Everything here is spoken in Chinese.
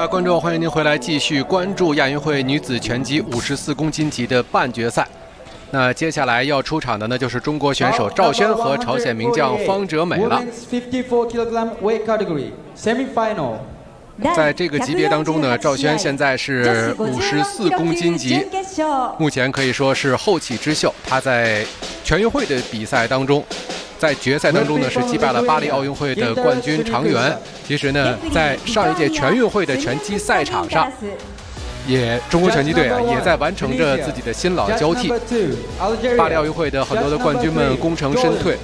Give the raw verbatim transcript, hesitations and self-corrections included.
的观众，欢迎您回来继续关注亚运会女子拳击五十四公斤级的半决赛。那接下来要出场的呢，就是中国选手赵轩和朝鲜名将方哲美了。在这个级别当中呢，赵轩现在是五十四公斤级，目前可以说是后起之秀。他在全运会的比赛当中，在决赛当中呢是击败了巴黎奥运会的冠军常元。其实呢，在上一届全运会的拳击赛场上，也中国拳击队啊也在完成着自己的新老交替。巴黎奥运会的很多的冠军们功成身退，